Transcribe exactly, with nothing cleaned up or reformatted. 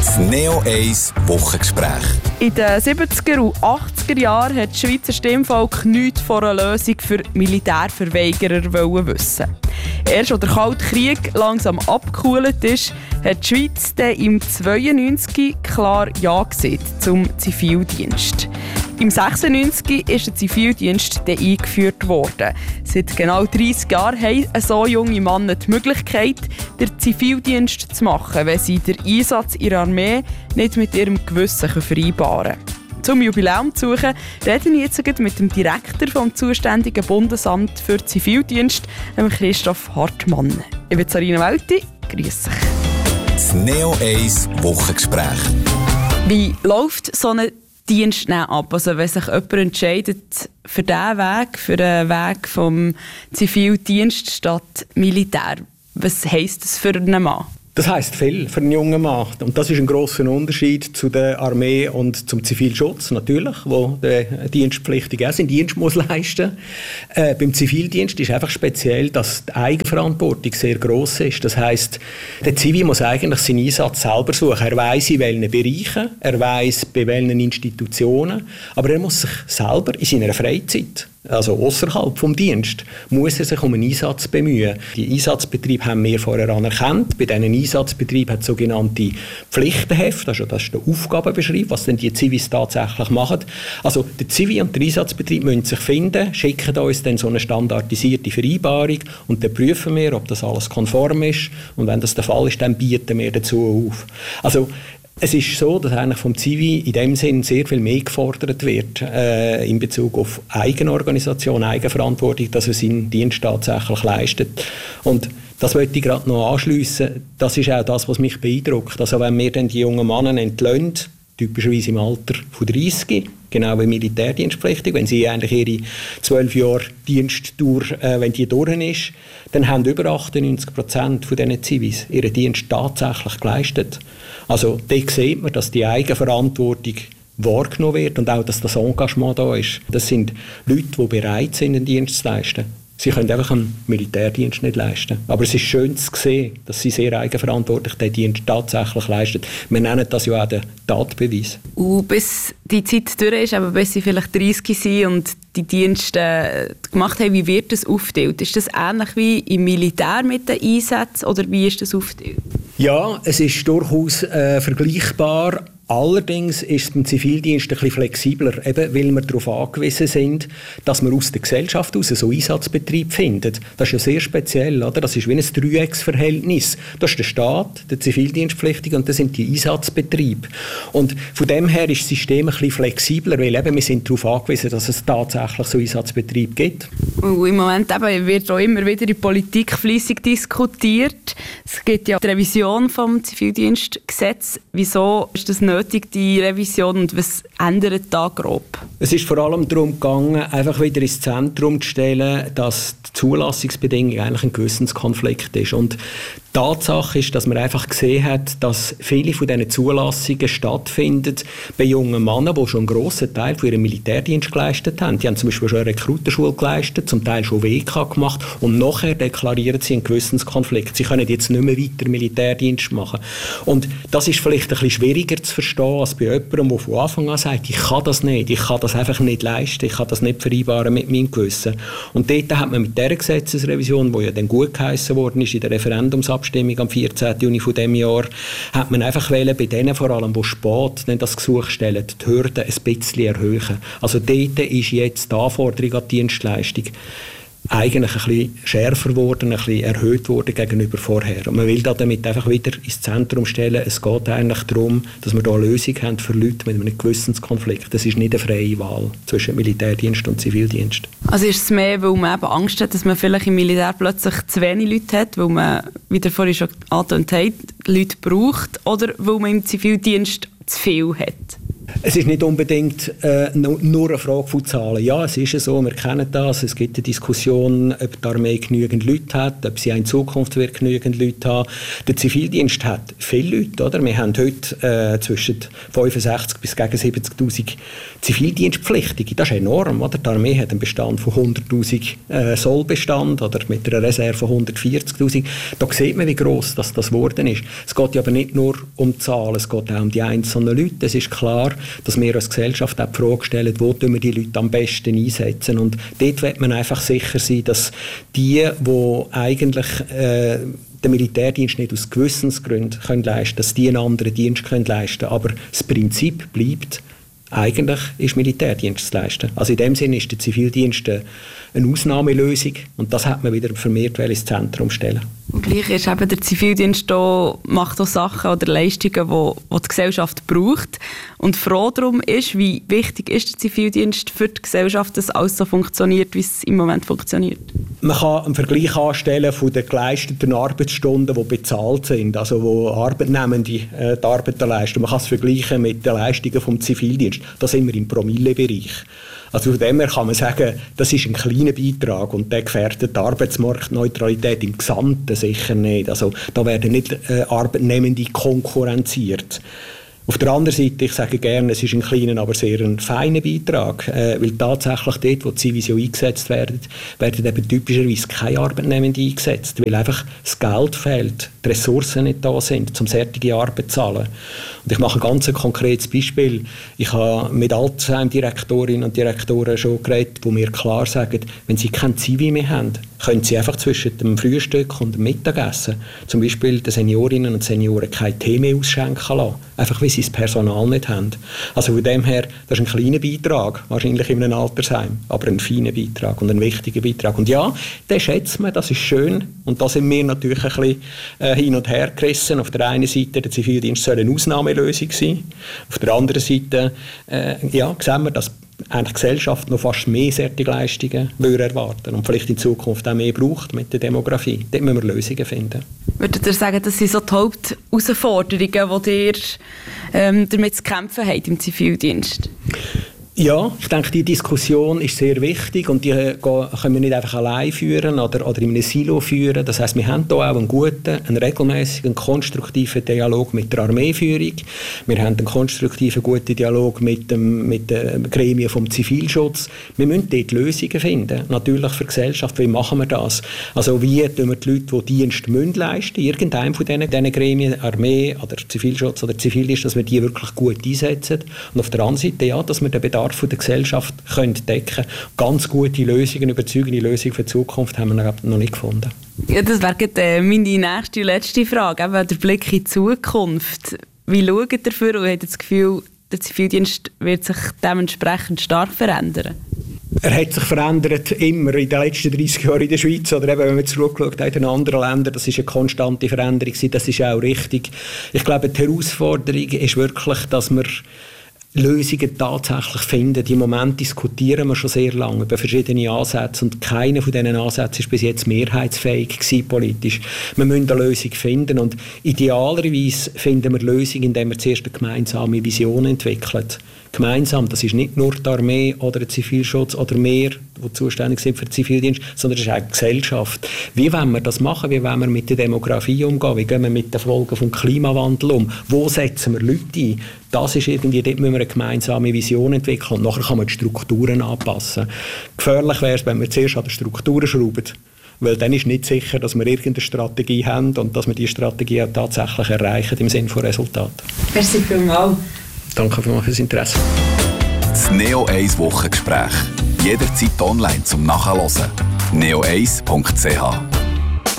Das Neo eins Wochengespräch. In den siebziger und achtziger Jahren hat das Schweizer Stimmvolk nichts von einer Lösung für Militärverweigerer wissen. Erst als der Kalte Krieg langsam abgekühlt ist, hat die Schweiz dann im zweiundneunzig klar Ja gesagt zum Zivildienst. Im sechsundneunzig ist der Zivildienst dann eingeführt worden. Seit genau dreissig Jahren haben so junge Männer die Möglichkeit, den Zivildienst zu machen, wenn sie den Einsatz in der Armee nicht mit ihrem Gewissen vereinbaren können. Zum Jubiläum zu suchen, rede ich jetzt mit dem Direktor vom zuständigen Bundesamt für Zivildienst, Christoph Hartmann. Ich bin Sarina Welti, grüß dich. Das Neo eins Wochengespräch. Wie läuft so ein Dienst ab? Also wenn sich jemand entscheidet für diesen Weg, für den Weg vom Zivildienst statt Militär, was heisst das für einen Mann? Das heisst viel für einen jungen Mann. Und das ist ein grosser Unterschied zu der Armee und zum Zivilschutz, natürlich, wo der Dienstpflichtige auch seinen Dienst muss leisten muss. Äh, beim Zivildienst ist einfach speziell, dass die Eigenverantwortung sehr gross ist. Das heisst, der Zivi muss eigentlich seinen Einsatz selber suchen. Er weiss, in welchen Bereichen, er weiss, bei welchen Institutionen, aber er muss sich selber in seiner Freizeit, also außerhalb vom Dienst, muss er sich um einen Einsatz bemühen. Die Einsatzbetriebe haben wir vorher anerkannt. Bei diesen Einsatzbetrieben hat es sogenannte Pflichtenhefte, also das ist der Aufgabenbeschreib, was denn die Zivis tatsächlich machen. Also der Zivi und der Einsatzbetrieb müssen sich finden, schicken uns dann so eine standardisierte Vereinbarung und dann prüfen wir, ob das alles konform ist, und wenn das der Fall ist, dann bieten wir dazu auf. Also es ist so, dass eigentlich vom Zivi in dem Sinn sehr viel mehr gefordert wird äh, in Bezug auf Eigenorganisation, Eigenverantwortung, dass er seinen Dienst tatsächlich leistet. Und das möchte ich gerade noch anschliessen. Das ist auch das, was mich beeindruckt. Also wenn wir dann die jungen Männer entlöhnen, typischerweise im Alter von dreissig, genau wie militärdienstpflichtig, wenn sie eigentlich ihre zwölf Jahre Dienstdauer, äh, wenn die durch ist, dann haben über achtundneunzig Prozent von diesen Zivis ihren Dienst tatsächlich geleistet. Also dort sieht man, dass die Eigenverantwortung wahrgenommen wird und auch, dass das Engagement da ist. Das sind Leute, die bereit sind, einen Dienst zu leisten. Sie können einfach einen Militärdienst nicht leisten. Aber es ist schön zu sehen, dass sie sehr eigenverantwortlich den Dienst tatsächlich leisten. Wir nennen das ja auch den Tatbeweis. Und bis die Zeit durch ist, aber bis sie vielleicht dreißig sind und die Dienste gemacht haben, wie wird das aufgeteilt? Ist das ähnlich wie im Militär mit den Einsätzen oder wie ist das aufgeteilt? Ja, es ist durchaus äh, vergleichbar. Allerdings ist es beim Zivildienst ein bisschen flexibler, eben weil wir darauf angewiesen sind, dass wir aus der Gesellschaft heraus so Einsatzbetrieb finden. Das ist ja sehr speziell, oder? Das ist wie ein Dreiecksverhältnis. Das ist der Staat, der Zivildienstpflichtige und das sind die Einsatzbetriebe. Und von dem her ist das System ein bisschen flexibler, weil eben wir sind darauf angewiesen, dass es tatsächlich so Einsatzbetriebe gibt. Und im Moment eben wird auch immer wieder in der Politik fleissig diskutiert. Es gibt ja die Revision des Zivildienstgesetzes. Wieso ist das nötig? Die Revision und was ändert da grob? Es ist vor allem darum gegangen, einfach wieder ins Zentrum zu stellen, dass die Zulassungsbedingung eigentlich ein Gewissenskonflikt ist. Und die Tatsache ist, dass man einfach gesehen hat, dass viele von diesen Zulassungen stattfinden bei jungen Männern, die schon einen grossen Teil von ihrem Militärdienst geleistet haben. Die haben zum Beispiel schon eine Rekrutenschule geleistet, zum Teil schon W K gemacht und nachher deklarieren sie einen Gewissenskonflikt. Sie können jetzt nicht mehr weiter Militärdienst machen. Und das ist vielleicht ein bisschen schwieriger zu verstehen als bei jemandem, der von Anfang an sagt, ich kann das nicht, ich kann das einfach nicht leisten, ich kann das nicht vereinbaren mit meinem Gewissen. Und dort hat man mit dieser Gesetzesrevision, die ja dann gut geheissen worden ist in der Referendumsabstimmung am vierzehnten Juni von diesem Jahr, hat man einfach wollen, bei denen vor allem, die spät das Gesuch stellen, die Hürden ein bisschen erhöhen. Also dort ist jetzt die Anforderung an die Dienstleistung eigentlich ein bisschen schärfer geworden, ein bisschen erhöht worden gegenüber vorher. Und man will damit einfach wieder ins Zentrum stellen, es geht eigentlich darum, dass wir da eine Lösung haben für Leute mit einem Gewissenskonflikt. Das ist nicht eine freie Wahl zwischen Militärdienst und Zivildienst. Also ist es mehr, weil man eben Angst hat, dass man vielleicht im Militär plötzlich zu wenig Leute hat, weil man, wie der vorhin schon angetönt hat, Leute braucht, oder weil man im Zivildienst zu viel hat? Es ist nicht unbedingt äh, nur eine Frage von Zahlen. Ja, es ist so, wir kennen das. Es gibt eine Diskussion, ob die Armee genügend Leute hat, ob sie in Zukunft wird genügend Leute haben. Der Zivildienst hat viele Leute. Oder? Wir haben heute äh, zwischen fünfundsechzig bis gegen siebzigtausend Zivildienstpflichtige. Das ist enorm. Oder? Die Armee hat einen Bestand von hunderttausend äh, Sollbestand oder mit einer Reserve von hundertvierzigtausend. Da sieht man, wie gross das, das geworden ist. Es geht ja aber nicht nur um Zahlen, es geht auch um die einzelnen Leute. Es ist klar, dass wir als Gesellschaft auch die Frage stellen, wo wir die Leute am besten einsetzen. Und dort wird man einfach sicher sein, dass die, die eigentlich äh, den Militärdienst nicht aus Gewissensgründen können leisten können, dass die einen anderen Dienst können leisten können. Aber das Prinzip bleibt, eigentlich ist Militärdienst zu leisten. Also in dem Sinne ist der Zivildienst eine Ausnahmelösung und das hat man wieder vermehrt ins Zentrum stellen. Und gleich ist eben der Zivildienst da, macht auch Sachen oder Leistungen, die, die die Gesellschaft braucht. Und froh darum ist, wie wichtig ist der Zivildienst für die Gesellschaft, dass alles so funktioniert, wie es im Moment funktioniert. Man kann einen Vergleich anstellen von den geleisteten Arbeitsstunden, die bezahlt sind, also wo Arbeitnehmende äh, die Arbeit leisten. Man kann es vergleichen mit den Leistungen vom Zivildienst. Da sind wir im Promillebereich. Also von dem her kann man sagen, das ist ein kleiner Beitrag und der gefährdet die Arbeitsmarktneutralität im Gesamten sicher nicht. Also da werden nicht äh, Arbeitnehmende konkurrenziert. Auf der anderen Seite, ich sage gerne, es ist ein kleiner, aber sehr ein feiner Beitrag, äh, weil tatsächlich dort, wo die Zivis ja eingesetzt werden, werden eben typischerweise keine Arbeitnehmenden eingesetzt, weil einfach das Geld fehlt, die Ressourcen nicht da sind, um solche Arbeit zu zahlen. Und ich mache ein ganz konkretes Beispiel. Ich habe mit Altersheimdirektorinnen und Direktoren schon geredet, die mir klar sagen, wenn sie kein Zivi mehr haben, können sie einfach zwischen dem Frühstück und dem Mittagessen zum Beispiel den Seniorinnen und Senioren kein Tee mehr ausschenken lassen. Einfach weil sie das Personal nicht haben. Also von dem her, das ist ein kleiner Beitrag, wahrscheinlich in einem Altersheim, aber ein feiner Beitrag und ein wichtiger Beitrag. Und ja, den schätzt man, das ist schön. Und da sind wir natürlich ein bisschen äh, hin und her gerissen. Auf der einen Seite, der Zivildienst soll eine Ausnahmelösung sein. Auf der anderen Seite, äh, ja, sehen wir, dass die Gesellschaft noch fast mehr solche Leistungen erwarten und vielleicht in Zukunft auch mehr braucht mit der Demografie. Dort müssen wir Lösungen finden. Würdet ihr sagen, das sind so die Hauptausforderungen, die ihr ähm, damit zu kämpfen habt im Zivildienst? Ja, ich denke, die Diskussion ist sehr wichtig und die können wir nicht einfach allein führen oder, oder in einem Silo führen. Das heisst, wir haben hier auch einen guten, einen regelmäßigen, konstruktiven Dialog mit der Armeeführung. Wir haben einen konstruktiven, guten Dialog mit dem, mit den Gremien vom Zivilschutz. Wir müssen dort Lösungen finden, natürlich für die Gesellschaft. Wie machen wir das? Also wie tun wir die Leute, die Dienst müssen leisten, irgendeinem von diesen, diesen Gremien, Armee oder Zivilschutz oder Zivildienst, dass wir die wirklich gut einsetzen. Und auf der anderen Seite, ja, dass wir den Bedarf von der Gesellschaft können decken. Ganz gute Lösungen, überzeugende Lösungen für die Zukunft haben wir noch nicht gefunden. Ja, das wäre äh, meine nächste und letzte Frage. Eben der Blick in die Zukunft. Wie schaut ihr dafür und habt ihr das Gefühl, der Zivildienst wird sich dementsprechend stark verändern? Er hat sich verändert immer in den letzten dreißig Jahren in der Schweiz. Oder eben, wenn man zurückgeschaut hat in anderen Ländern, das ist eine konstante Veränderung. Das ist auch richtig. Ich glaube, die Herausforderung ist wirklich, dass wir Lösungen tatsächlich finden. Im Moment diskutieren wir schon sehr lange über verschiedene Ansätze und keiner von diesen Ansätzen ist bis jetzt mehrheitsfähig gewesen, politisch. Wir müssen eine Lösung finden und idealerweise finden wir Lösungen, indem wir zuerst eine gemeinsame Vision entwickeln. Gemeinsam, das ist nicht nur die Armee oder der Zivilschutz oder mehr, die zuständig sind für den Zivildienst, sondern es ist auch die Gesellschaft. Wie wollen wir das machen? Wie wollen wir mit der Demografie umgehen? Wie gehen wir mit den Folgen vom Klimawandel um? Wo setzen wir Leute ein? Das ist irgendwie, dort müssen wir eine gemeinsame Vision entwickeln und nachher kann man die Strukturen anpassen. Gefährlich wäre es, wenn wir zuerst an den Strukturen schrauben, weil dann ist nicht sicher, dass wir irgendeine Strategie haben und dass wir diese Strategie auch tatsächlich erreichen im Sinne von Resultaten. Merci vielmals. Danke für das Interesse. Das Neo eins Wochengespräch. Jederzeit online zum Nachhören. neo eins punkt c h